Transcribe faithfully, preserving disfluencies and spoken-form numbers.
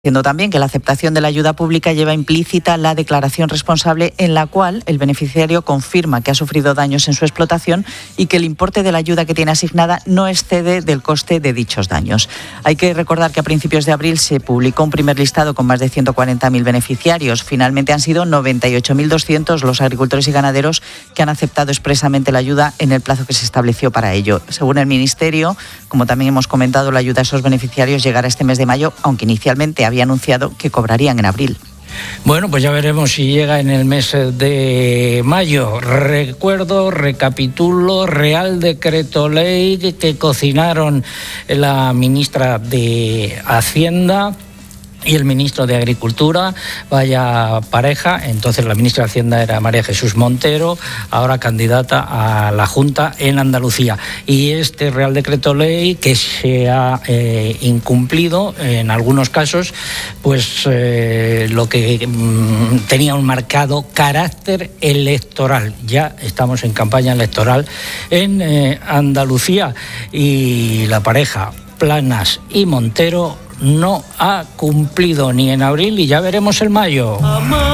Diciendo también que la aceptación de la ayuda pública lleva implícita la declaración responsable en la cual el beneficiario confirma que ha sufrido daños en su explotación y que el importe de la ayuda que tiene asignada no excede del coste de dichos daños. Hay que recordar que a principios de abril se publicó un primer listado con más de ciento cuarenta mil beneficiarios. Finalmente han sido noventa y ocho mil doscientos los agricultores y ganaderos que han aceptado expresamente la ayuda en el plazo que se estableció para ello. Según el Ministerio, como también hemos comentado, la ayuda a esos beneficiarios llegará este mes de mayo, aunque inicialmente había anunciado que cobrarían en abril. Bueno, pues ya veremos si llega en el mes de mayo. Recuerdo, recapitulo, Real Decreto Ley que cocinaron la ministra de Hacienda y el ministro de Agricultura, vaya pareja. Entonces la ministra de Hacienda era María Jesús Montero, ahora candidata a la Junta en Andalucía. Y este Real Decreto Ley que se ha eh, incumplido en algunos casos, pues eh, lo que mm, tenía un marcado carácter electoral. Ya estamos en campaña electoral en eh, Andalucía y la pareja Planas y Montero no ha cumplido ni en abril y ya veremos en mayo.